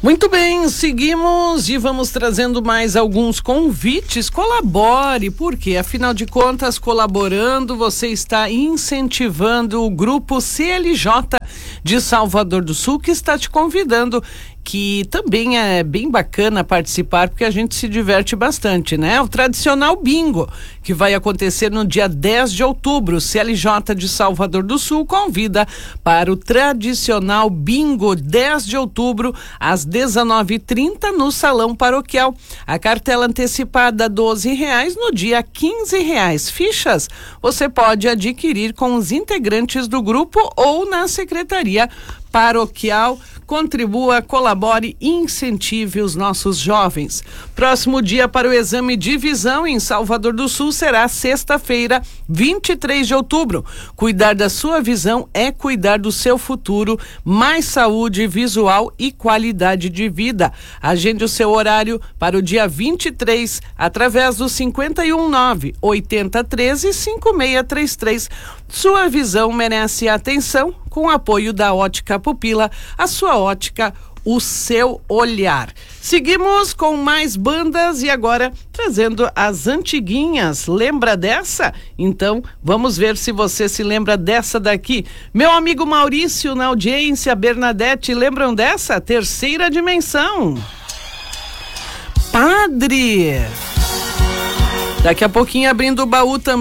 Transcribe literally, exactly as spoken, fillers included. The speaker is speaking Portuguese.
Muito bem, seguimos e vamos trazendo mais alguns convites. Colabore, porque afinal de contas, colaborando, você está incentivando o grupo C L J de Salvador do Sul, que está te convidando, que também é bem bacana participar, porque a gente se diverte bastante, né? O tradicional bingo, que vai acontecer no dia dez de outubro. O C L J de Salvador do Sul convida para o tradicional bingo, dez de outubro, às dezenove e trinta, no Salão Paroquial. A cartela antecipada doze reais, no dia quinze reais. Fichas você pode adquirir com os integrantes do grupo ou na Secretaria Paroquial. Contribua, colabore, incentive os nossos jovens. Próximo dia para o exame de visão em Salvador do Sul será sexta-feira, vinte e três de outubro. Cuidar da sua visão é cuidar do seu futuro, mais saúde visual e qualidade de vida. Agende o seu horário para o dia vinte e três através do cinquenta e um nove, oitenta, treze, cinquenta e seis trinta e três. Sua visão merece atenção, com apoio da Ótica Pupila, a sua ótica, o seu olhar. Seguimos com mais bandas e agora trazendo as antiguinhas. Lembra dessa? Então vamos ver se você se lembra dessa daqui. Meu amigo Maurício na audiência, Bernadette, lembram dessa? Terceira Dimensão. Padre. Daqui a pouquinho abrindo o baú também.